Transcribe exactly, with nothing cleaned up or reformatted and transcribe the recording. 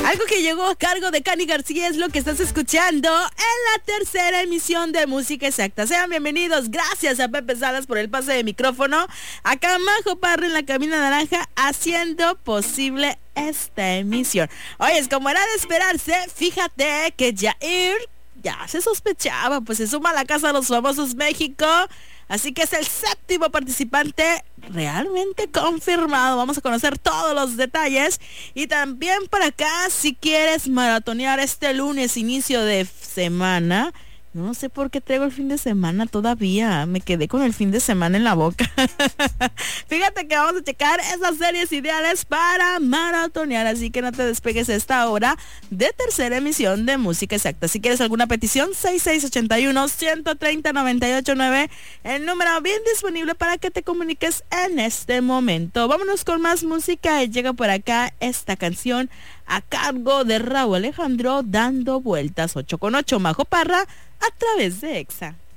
Algo que llegó a cargo de Cani García es lo que estás escuchando en la tercera emisión de Música Exacta. Sean bienvenidos. Gracias a Pepe Salas por el pase de micrófono. Acá Majo Parra en la cabina naranja haciendo posible esta emisión. Oye, es como era de esperarse, fíjate que Jair ya se sospechaba, pues se suma a la Casa de los Famosos México. Así que es el séptimo participante realmente confirmado. Vamos a conocer todos los detalles. Y también por acá, si quieres maratonear este lunes, inicio de semana. No sé por qué traigo el fin de semana todavía. Me quedé con el fin de semana en la boca. Fíjate que vamos a checar esas series ideales para maratonear. Así que no te despegues a esta hora de tercera emisión de Música Exacta. Si quieres alguna petición, seis seis ocho uno, uno tres cero, nueve ocho nueve. El número bien disponible para que te comuniques en este momento. Vámonos con más música. Y llega por acá esta canción a cargo de Raúl Alejandro, Dando Vueltas. Ocho con ocho, Majo Parra, a través de Exa.